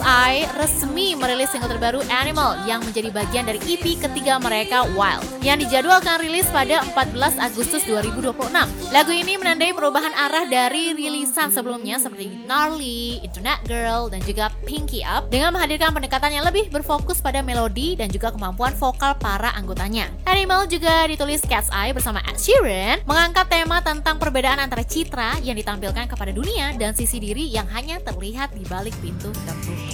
Eye resmi merilis single terbaru Animal yang menjadi bagian dari EP ketiga mereka Wild yang dijadwalkan rilis pada 14 Agustus 2026. Lagu ini menandai perubahan arah dari rilisan sebelumnya seperti Gnarly, Internet Girl, dan juga Pinky Up dengan menghadirkan pendekatan yang lebih berfokus pada melodi dan juga kemampuan vokal para anggotanya. Animal juga ditulis Cat's Eye bersama Ed Sheeran, mengangkat tema tentang perbedaan antara citra yang ditampilkan kepada dunia dan sisi diri yang hanya terlihat di balik pintu tertutup.